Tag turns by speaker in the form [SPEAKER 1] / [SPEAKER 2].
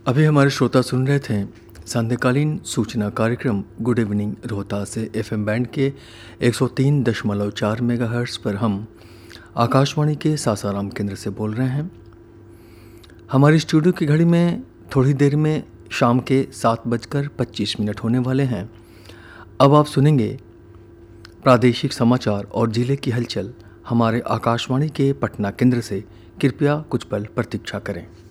[SPEAKER 1] अभी हमारे श्रोता सुन रहे थे संध्याकालीन सूचना कार्यक्रम गुड इवनिंग रोहतास से एफएम बैंड के 103.4 मेगाहर्ट्ज़ पर हम आकाशवाणी के सासाराम केंद्र से बोल रहे हैं। हमारी स्टूडियो की घड़ी में थोड़ी देर में शाम के 7:25 होने वाले हैं। अब आप सुनेंगे प्रादेशिक समाचार और जिले की हलचल हमारे आकाशवाणी के पटना केंद्र से। कृपया कुछ पल प्रतीक्षा करें।